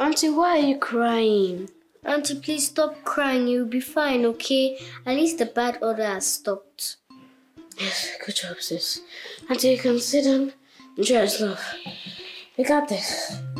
Auntie, why are you crying? Auntie, please stop crying. You'll be fine, okay? At least the bad odor has stopped. Yes, good job, sis. Auntie, you can sit down. Enjoy yourself. We got this.